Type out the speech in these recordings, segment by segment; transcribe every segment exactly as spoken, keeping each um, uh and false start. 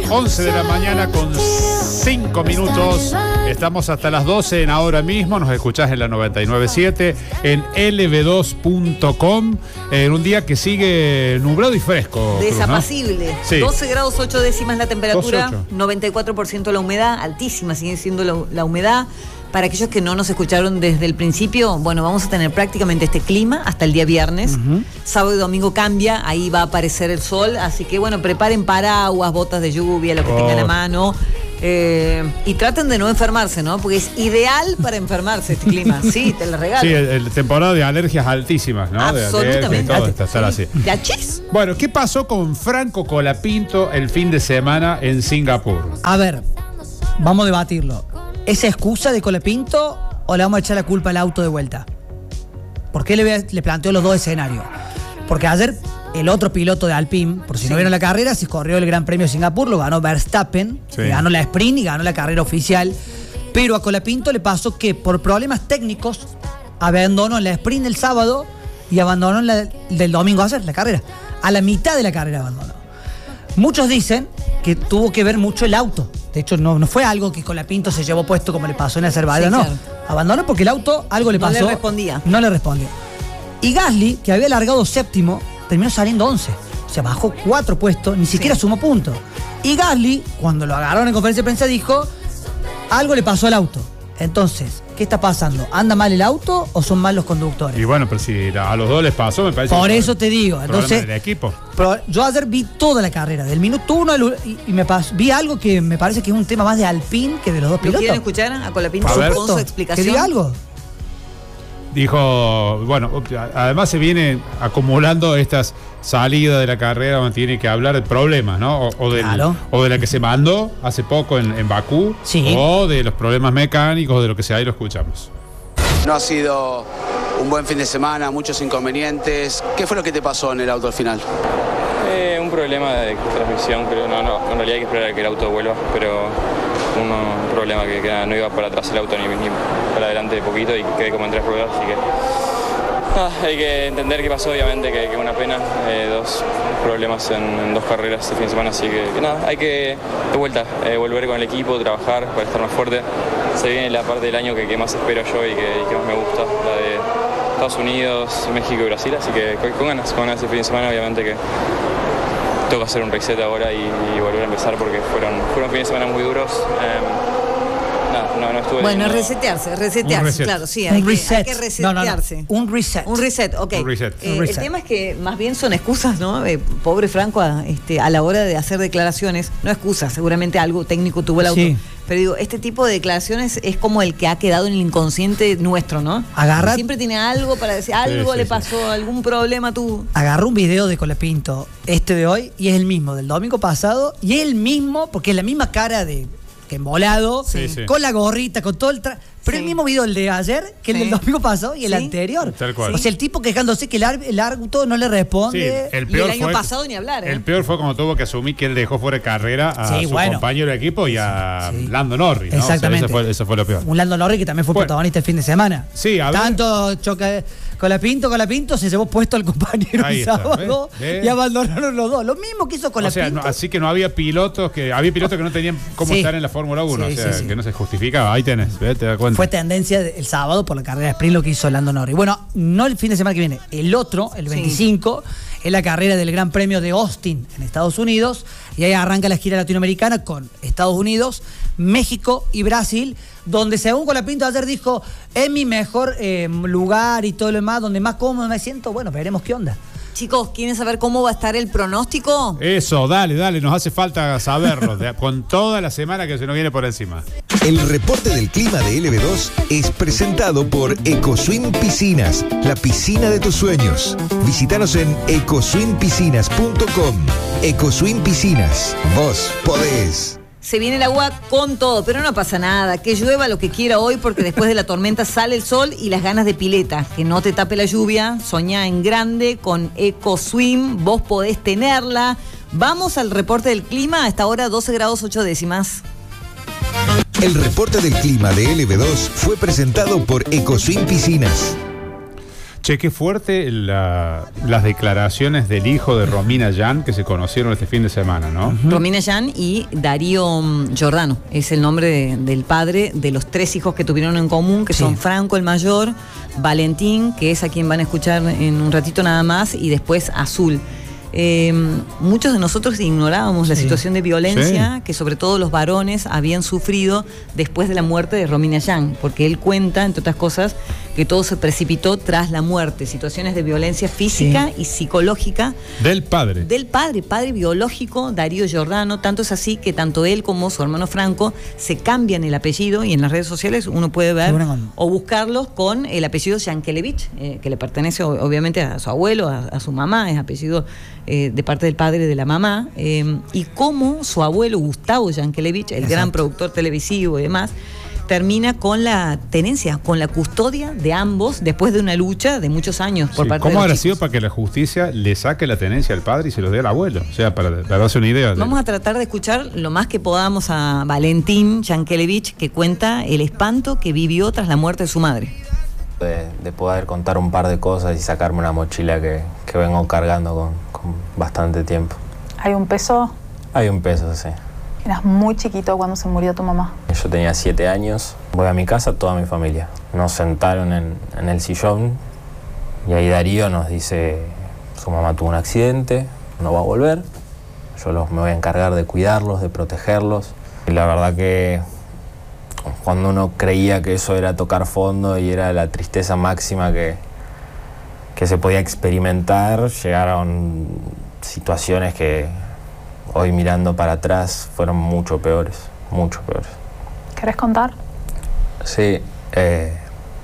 once de la mañana con cinco minutos. Estamos hasta las doce en Ahora Mismo. Nos escuchás en la noventa y nueve punto siete, en L B dos punto com, en un día que sigue nublado y fresco. Desapacible. Cruz, ¿no? Sí. doce grados ocho décimas la temperatura, doce ocho. noventa y cuatro por ciento la humedad, altísima sigue siendo la, la humedad. Para aquellos que no nos escucharon desde el principio, bueno, vamos a tener prácticamente este clima hasta el día viernes. Uh-huh. Sábado y domingo cambia, ahí va a aparecer el sol, así que bueno, preparen paraguas, botas de lluvia, lo que oh. tengan a mano. Eh, y traten de no enfermarse, ¿no? Porque es ideal para enfermarse este clima. Sí, te lo regalo. Sí, el, el temporada de alergias altísimas, ¿no? Absolutamente. De todo, estar así. ¿De achis? Bueno, ¿qué pasó con Franco Colapinto el fin de semana en Singapur? A ver, vamos a debatirlo. ¿Es excusa de Colapinto o le vamos a echar la culpa al auto de vuelta? ¿Por qué le, le planteo los dos escenarios? Porque ayer el otro piloto de Alpine, por si sí. no vieron la carrera, se corrió el Gran Premio de Singapur, lo ganó Verstappen, sí. ganó la sprint y ganó la carrera oficial. Pero a Colapinto le pasó que por problemas técnicos abandonó la sprint del sábado y abandonó la del domingo a hacer la carrera. A la mitad de la carrera abandonó. Muchos dicen que tuvo que ver mucho el auto. De hecho, no, no fue algo que Colapinto se llevó puesto como le pasó en Azerbaiyán, sí, no. Claro. Abandonó porque el auto algo le pasó. No le respondía. No le respondió. Y Gasly, que había largado séptimo, terminó saliendo once. O sea, bajó cuatro puestos, ni siquiera sí. sumó puntos. Y Gasly, cuando lo agarraron en conferencia de prensa, dijo, algo le pasó al auto. Entonces, ¿qué está pasando? ¿Anda mal el auto o son mal los conductores? Y bueno, pero si a los dos les pasó, me parece. Por que eso te digo. Entonces, del equipo. Pero yo ayer vi toda la carrera, del minuto uno al, y, y me pasó, vi algo que me parece que es un tema más de Alpine que de los dos pilotos. ¿Lo quieren escuchar a Colapinto con su explicación? ¿Que diga algo? Dijo, bueno, además se viene acumulando estas salidas de la carrera donde tiene que hablar de problemas, ¿no? O, o, del, claro. o de la que se mandó hace poco en, en Bakú, sí. o de los problemas mecánicos, de lo que sea, ahí lo escuchamos. No ha sido un buen fin de semana, muchos inconvenientes. ¿Qué fue lo que te pasó en el auto al final? Eh, un problema de transmisión, creo. No, no, en realidad hay que esperar a que el auto vuelva, pero uno, un problema que, que no iba para atrás el auto ni, ni para adelante de poquito y quedé como en tres ruedas, así que ah, hay que entender qué pasó, obviamente, que es una pena, eh, dos problemas en, en dos carreras este fin de semana, así que, que nada, hay que de vuelta, eh, volver con el equipo, trabajar para estar más fuerte. Se viene la parte del año que, que más espero yo y que, y que más me gusta, la de Estados Unidos, México y Brasil, así que con, con ganas, con ganas este fin de semana, obviamente que tengo que hacer un reset ahora y, y volver a empezar porque fueron, fueron fines de semana muy duros. Eh, nada, no, no estuve... Bueno, resetearse, resetearse, reset. Claro, sí, hay, un que, reset. hay que resetearse. No, no, no. Un reset. Un reset, ok. Un reset. Eh, un reset. El tema es que más bien son excusas, ¿no? Eh, pobre Franco, a, este, a la hora de hacer declaraciones, no excusas, seguramente algo técnico tuvo el auto. Sí. Pero digo, este tipo de declaraciones es como el que ha quedado en el inconsciente nuestro, ¿no? Agarra... Siempre tiene algo para decir, algo sí, sí, le pasó, sí. algún problema tú. Agarró un video de Colapinto, este de hoy, y es el mismo del domingo pasado, y es el mismo, porque es la misma cara de que embolado, sí, sí. con la gorrita, con todo el tra... Pero sí. el mismo video el de ayer que el sí. del domingo pasado y el ¿Sí? anterior. Tal cual. O sea, el tipo quejándose que el, ar el árbitro no le responde. Sí, el peor y el año fue, pasado ni hablar. ¿eh? El peor fue cuando tuvo que asumir que él dejó fuera de carrera a sí, su bueno. compañero de equipo y a sí. Lando Norris, ¿no? Exactamente. O sea, eso, fue, eso fue lo peor. Un Lando Norris que también fue bueno. protagonista el fin de semana. Sí, a ver. Tanto choca... Colapinto, Colapinto se llevó puesto al compañero el sábado ¿ves? ¿Ves? y abandonaron los dos. Lo mismo que hizo Colapinto. O sea, no, así que no había pilotos que había pilotos que no tenían cómo sí. estar en la Fórmula uno, sí, o sea, sí, sí. que no se justificaba. Ahí tenés, ¿ves? Te das cuenta. Fue tendencia el sábado por la carrera de sprint lo que hizo Lando Norris. Bueno, no el fin de semana que viene, el otro, el veinticinco, sí. es la carrera del Gran Premio de Austin en Estados Unidos y ahí arranca la gira latinoamericana con Estados Unidos, México y Brasil, donde según Colapinto ayer dijo, es mi mejor eh, lugar y todo lo demás, donde más cómodo me siento. Bueno, veremos qué onda. Chicos, ¿quieren saber cómo va a estar el pronóstico? Eso, dale, dale, nos hace falta saberlo, de, con toda la semana que se nos viene por encima. El reporte del clima de L B dos es presentado por EcoSwim Piscinas, la piscina de tus sueños. Visítanos en ecoswim piscinas punto com. EcoSwim Piscinas, vos podés. Se viene el agua con todo, pero no pasa nada. Que llueva lo que quiera hoy, porque después de la tormenta sale el sol y las ganas de pileta. Que no te tape la lluvia. Soñá en grande con EcoSwim. Vos podés tenerla. Vamos al reporte del clima. A esta hora doce grados ocho décimas. El reporte del clima de L B dos fue presentado por EcoSwim Piscinas. Che, qué fuerte la, las declaraciones del hijo de Romina Yan que se conocieron este fin de semana, ¿no? Uh-huh. Romina Yan y Darío Giordano, es el nombre de, del padre de los tres hijos que tuvieron en común, que sí. son Franco el mayor, Valentín, que es a quien van a escuchar en un ratito nada más, y después Azul. Eh, muchos de nosotros ignorábamos sí. la situación de violencia sí. que sobre todo los varones habían sufrido después de la muerte de Romina Yan, porque él cuenta, entre otras cosas, que todo se precipitó tras la muerte, situaciones de violencia física sí. y psicológica del padre. Del padre, padre biológico, Darío Giordano. Tanto es así que tanto él como su hermano Franco se cambian el apellido, y en las redes sociales uno puede ver o buscarlos con el apellido Yankelevich, eh, que le pertenece obviamente a su abuelo, a, a su mamá, es apellido eh, de parte del padre de la mamá, eh, y cómo su abuelo Gustavo Yankelevich, el Exacto. gran productor televisivo y demás, termina con la tenencia, con la custodia de ambos después de una lucha de muchos años por sí, parte ¿cómo de los habrá chicos? sido para que la justicia le saque la tenencia al padre y se lo dé al abuelo? O sea, para, para darse una idea. De... Vamos a tratar de escuchar lo más que podamos a Valentín Yankelevich, que cuenta el espanto que vivió tras la muerte de su madre. De, de poder contar un par de cosas y sacarme una mochila que, que vengo cargando con, con bastante tiempo. ¿Hay un peso? Hay un peso, sí. Eras muy chiquito cuando se murió tu mamá. Yo tenía siete años, voy a mi casa, toda mi familia. Nos sentaron en, en el sillón y ahí Darío nos dice, su mamá tuvo un accidente, no va a volver, yo los, me voy a encargar de cuidarlos, de protegerlos. Y la verdad que cuando uno creía que eso era tocar fondo y era la tristeza máxima que, que se podía experimentar, llegaron situaciones que hoy mirando para atrás fueron mucho peores, mucho peores. ¿Querés contar? Sí. Eh,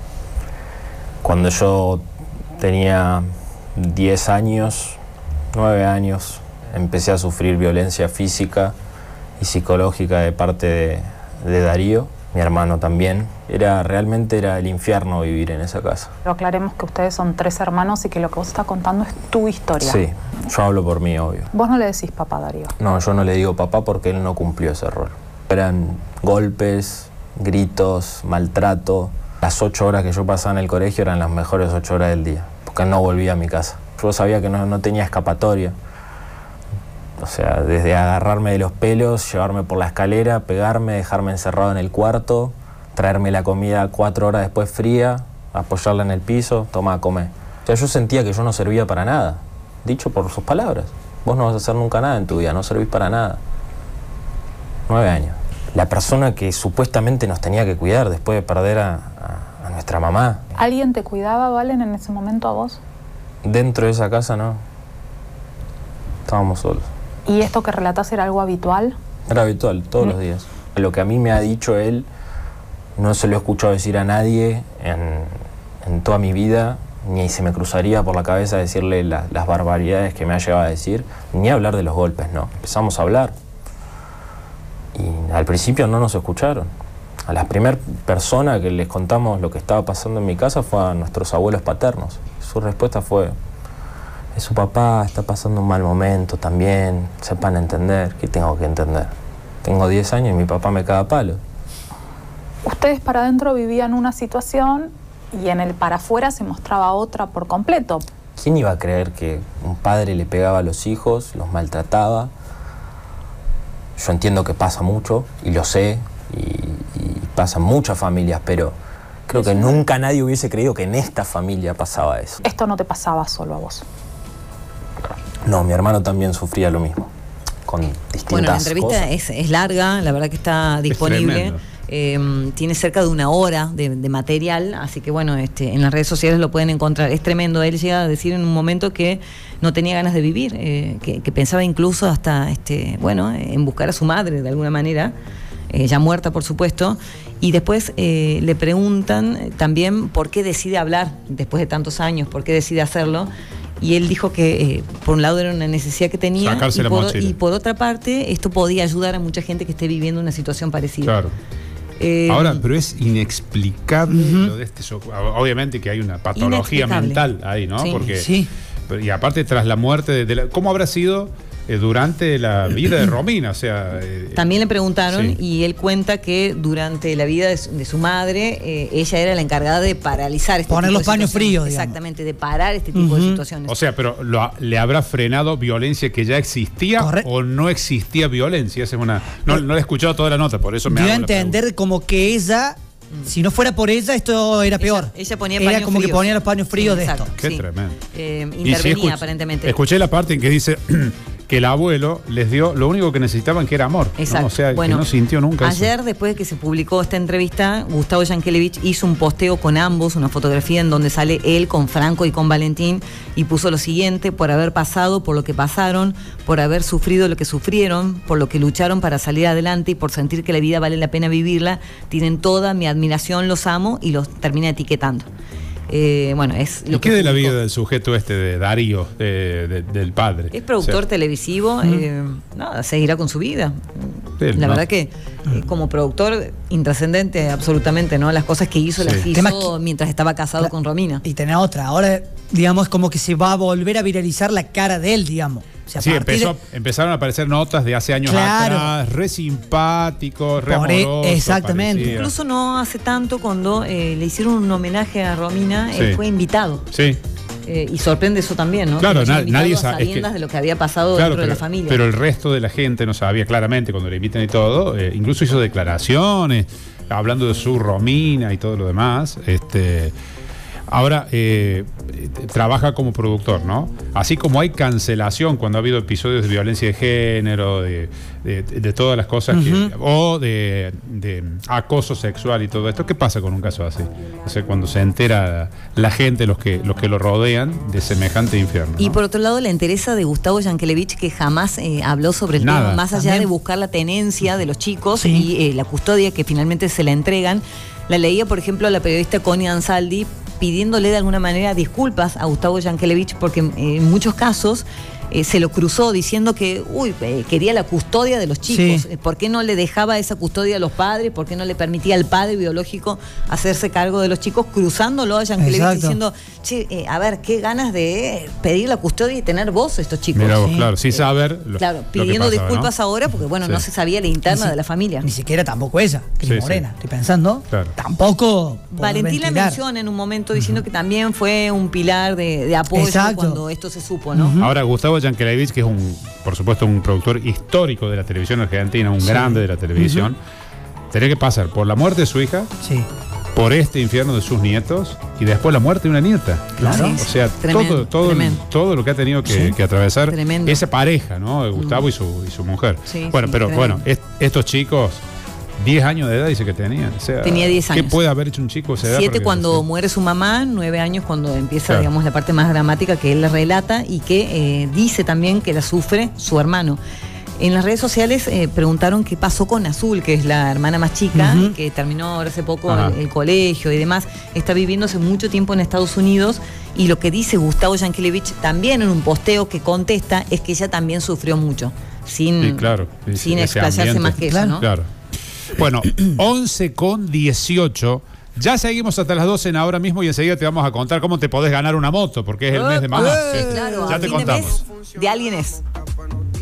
cuando yo tenía diez años, nueve años, empecé a sufrir violencia física y psicológica de parte de, de Darío, mi hermano también. Era, realmente era el infierno vivir en esa casa. Pero aclaremos que ustedes son tres hermanos y que lo que vos estás contando es tu historia. Sí, yo hablo por mí, obvio. Vos no le decís papá, Darío. No, yo no le digo papá porque él no cumplió ese rol. Eran golpes, gritos, maltrato. Las ocho horas que yo pasaba en el colegio eran las mejores ocho horas del día, porque no volvía a mi casa. Yo sabía que no, no tenía escapatoria. O sea, desde agarrarme de los pelos, llevarme por la escalera, pegarme, dejarme encerrado en el cuarto, traerme la comida cuatro horas después fría, apoyarla en el piso, toma a comer. O sea, yo sentía que yo no servía para nada, dicho por sus palabras. Vos no vas a hacer nunca nada en tu vida, no servís para nada. Nueve años. La persona que supuestamente nos tenía que cuidar después de perder a, a, a nuestra mamá. ¿Alguien te cuidaba, Valen, en ese momento a vos? Dentro de esa casa no. Estábamos solos. ¿Y esto que relatás era algo habitual? Era habitual, todos mm. los días. Lo que a mí me ha dicho él, no se lo he escuchado decir a nadie en, en toda mi vida, ni se me cruzaría por la cabeza decirle la, las barbaridades que me ha llegado a decir, ni hablar de los golpes, no. Empezamos a hablar. Y al principio no nos escucharon. A la primera persona que les contamos lo que estaba pasando en mi casa fue a nuestros abuelos paternos. Su respuesta fue... su papá está pasando un mal momento también, sepan entender. ¿Qué tengo que entender? Tengo diez años y mi papá me caga a palo. Ustedes para adentro vivían una situación y en el para afuera se mostraba otra por completo. ¿Quién iba a creer que un padre le pegaba a los hijos, los maltrataba? Yo entiendo que pasa mucho y lo sé, y, y pasa en muchas familias, pero creo que nunca nadie hubiese creído que en esta familia pasaba eso. Esto no te pasaba solo a vos. No, mi hermano también sufría lo mismo, con distintas Bueno, la entrevista es, es larga, la verdad que está disponible. Eh, tiene cerca de una hora de, de material, así que bueno, este, en las redes sociales lo pueden encontrar. Es tremendo. Él llega a decir en un momento que no tenía ganas de vivir, eh, que, que pensaba incluso hasta, este, bueno, en buscar a su madre de alguna manera, eh, ya muerta por supuesto. Y después eh, le preguntan también por qué decide hablar después de tantos años, por qué decide hacerlo. Y él dijo que eh, por un lado era una necesidad que tenía y por, y por otra parte esto podía ayudar a mucha gente que esté viviendo una situación parecida. Claro. Eh, Ahora, pero es inexplicable uh-huh. lo de este shock. Obviamente que hay una patología mental ahí, ¿no? Sí, Porque sí. Y aparte tras la muerte de, de la, ¿cómo habrá sido eh, durante la vida de Romina, o sea... Eh, También le preguntaron sí. y él cuenta que durante la vida de su, de su madre, eh, ella era la encargada de paralizar este Poner tipo los de paños situaciones. fríos, digamos. Exactamente, de parar este tipo Uh-huh. de situaciones. O sea, pero lo, ¿le habrá frenado violencia que ya existía Correcto. o no existía violencia? Esa es una, no, no he escuchado toda la nota, por eso me Dio a hago la entender pregunta. como que ella, si no fuera por ella, esto era peor. Ella, ella ponía Era paños como fríos. que ponía los paños fríos Sí, de exacto, esto. Qué sí. tremendo. Eh, Y intervenía sí, escuch- aparentemente. Escuché la parte en que dice que el abuelo les dio lo único que necesitaban, que era amor. ¿no? Exacto. O sea, Bueno, que no sintió nunca ayer, eso. después de que se publicó esta entrevista, Gustavo Yankelevich hizo un posteo con ambos, una fotografía en donde sale él con Franco y con Valentín, y puso lo siguiente: por haber pasado por lo que pasaron, por haber sufrido lo que sufrieron, por lo que lucharon para salir adelante y por sentir que la vida vale la pena vivirla, tienen toda mi admiración, los amo, y los termina etiquetando. Eh, bueno, es lo ¿Y qué que de la publicó. vida del sujeto este de Darío, de- de- del padre? Es productor O sea, televisivo, eh, nada, seguirá con su vida. Sí, la no. verdad que eh, como productor, intrascendente absolutamente, ¿no? Las cosas que hizo Sí. las Tema hizo que- mientras estaba casado Cla- con Romina. Y tenía otra. Ahora, digamos, como que se va a volver a viralizar la cara de él, digamos. O sea, a Sí, partir empezó, de- empezaron a aparecer notas de hace años Claro. atrás, re simpático, re Por e- amoroso. exactamente. parecía. Incluso no hace tanto, cuando eh, le hicieron un homenaje a Romina, Sí. él fue invitado. Sí, Eh, y sorprende eso también, ¿no? Claro, Que lo hayan na- invitado nadie a sa- es que- sabiendas de lo que había pasado claro, dentro pero, de la familia. pero el resto de la gente no sabía claramente cuando le invitan y todo. eh, incluso hizo declaraciones hablando de su Romina y todo lo demás. Este, ahora eh, eh, trabaja como productor, ¿no? Así como hay cancelación cuando ha habido episodios de violencia de género, de, de- de todas las cosas, que, o de, de acoso sexual y todo esto. ¿Qué pasa con un caso así? O sea, cuando se entera la gente, los que, los que lo rodean, de semejante infierno. Y ¿no? por otro lado, la entereza de Gustavo Yankelevich, que jamás eh, habló sobre el Nada. tema, más allá También. de buscar la tenencia de los chicos Sí. y eh, la custodia que finalmente se la entregan. La leía, por ejemplo, a la periodista Connie Ansaldi pidiéndole de alguna manera disculpas a Gustavo Yankelevich, porque eh, en muchos casos eh, se lo cruzó diciendo que uy, eh, quería la custodia de los chicos. Sí. Eh, ¿Por qué no le dejaba esa custodia a los padres? ¿Por qué no le permitía al padre biológico hacerse cargo de los chicos? Cruzándolo a Yankelevich Exacto. diciendo, che, eh, a ver, qué ganas de pedir la custodia y tener vos estos chicos. Mirá vos, Sí. claro, sin saber. Lo, Claro, lo que pidiendo pasaba, disculpas ¿no? ahora porque, bueno, Sí. no se sabía la interna Ni si- de la familia. Ni siquiera tampoco ella, Cris Sí, sí. Morena. Estoy pensando. Claro. Tampoco. por Valentín la ventilar. menciona en un momento diciendo que también fue un pilar de, de apoyo Exacto. cuando esto se supo, ¿no? Ahora, Gustavo Yankelevich, que es un, por supuesto, un productor histórico de la televisión argentina, un grande de la televisión, tenía que pasar por la muerte de su hija, Sí. por este infierno de sus nietos y después la muerte de una nieta. Claro. O sea, Tremendo, todo, todo, tremendo. todo lo que ha tenido que, Sí. que atravesar Tremendo. esa pareja, ¿no? De Gustavo y, su, y su mujer. Sí, bueno, sí, pero tremendo. bueno, est- estos chicos, diez años de edad dice que tenían. O sea, Tenía diez ¿qué años. puede haber hecho un chico a esa edad? Siete Porque- cuando sí. muere su mamá, nueve años cuando empieza, Claro. digamos, la parte más dramática que él le relata y que eh, dice también que la sufre su hermano. En las redes sociales eh, preguntaron qué pasó con Azul, que es la hermana más chica, Ujú. que terminó ahora hace poco Ajá. el, el colegio y demás. Está viviendo hace mucho tiempo en Estados Unidos y lo que dice Gustavo Yankelevich también en un posteo que contesta es que ella también sufrió mucho, sin, Sí, claro. Sí, sin ese explayarse ambiente. más que eso, Claro. ¿no? Claro. Bueno, once con dieciocho. Ya seguimos hasta las doce en ahora mismo y enseguida te vamos a contar cómo te podés ganar una moto, porque es el mes de mamá. Sí, Sí. claro, Ya a te fin de contamos. mes de alguien es.